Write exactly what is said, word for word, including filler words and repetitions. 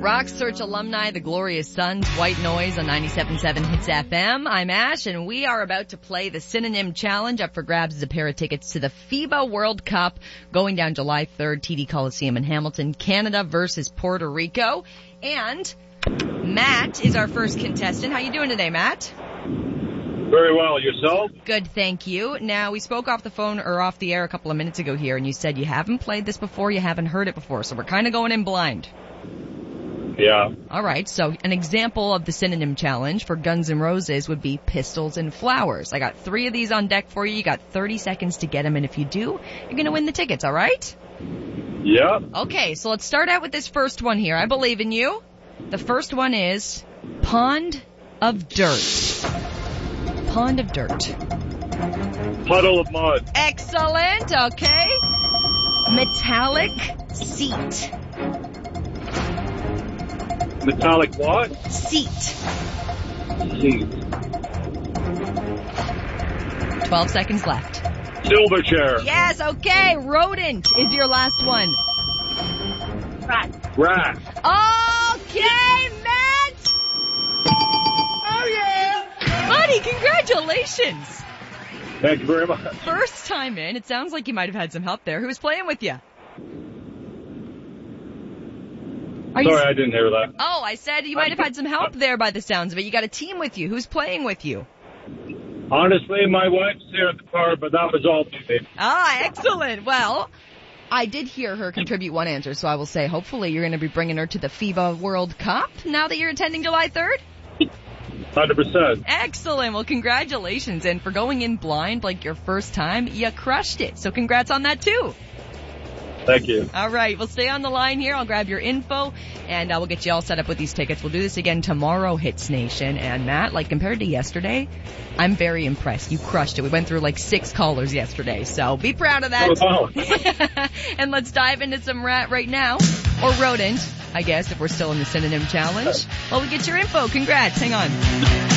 Rock Search alumni, the Glorious Sons, White Noise on ninety-seven point seven Hits F M. I'm Ash, and we are about to play the Synonym Challenge. Up for grabs is a pair of tickets to the FIBA World Cup going down July third, T D Coliseum in Hamilton, Canada versus Puerto Rico. And Matt is our first contestant. How you doing today, Matt? Very well. Yourself? Good, thank you. Now, we spoke off the phone or off the air a couple of minutes ago here, and you said you haven't played this before, you haven't heard it before, so we're kind of going in blind. Yeah. All right, so an example of the synonym challenge for Guns N' Roses would be Pistols and Flowers. I got three of these on deck for you. You got thirty seconds to get them, and if you do, you're going to win the tickets, all right? Yeah. Okay, so let's start out with this first one here. I believe in you. The first one is Pond of Dirt. Pond of Dirt. Puddle of mud. Excellent, okay. Metallic Seat. Metallic what? Seat. Seat. Twelve seconds left. Silver chair. Yes, okay. Rodent is your last one. Rat. Rat. Okay, Matt! Oh, yeah! Buddy, congratulations! Thank you very much. First time in. It sounds like you might have had some help there. Who's playing with you? Are Sorry, you... I didn't hear that. Oh, I said you might have had some help there by the sounds of it. You got a team with you. Who's playing with you? Honestly, my wife's here at the car, but that was all me. Ah, excellent. Well, I did hear her contribute one answer, so I will say hopefully you're going to be bringing her to the FIBA World Cup now that you're attending July third. one hundred percent. Excellent. Well, congratulations. And for going in blind like your first time, you crushed it. So congrats on that, too. Thank you. All right. Well, stay on the line here. I'll grab your info, and uh, we'll get you all set up with these tickets. We'll do this again tomorrow, Hits Nation. And, Matt, like, compared to yesterday, I'm very impressed. You crushed it. We went through, like, six callers yesterday, so be proud of that. Oh, wow. And let's dive into some rat right now, or rodent, I guess, if we're still in the synonym challenge. Well, we get your info. Congrats. Hang on.